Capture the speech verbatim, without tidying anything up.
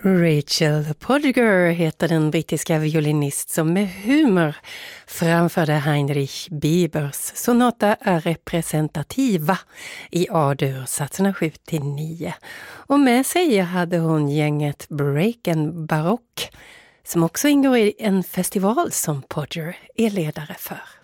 Rachel Podger heter den brittiska violinist som med humor framförde Heinrich Biebers sonata är representativa i A-dur, satserna sju till nio. Och med sig hade hon gänget Breaken Baroque som också ingår i en festival som Podger är ledare för.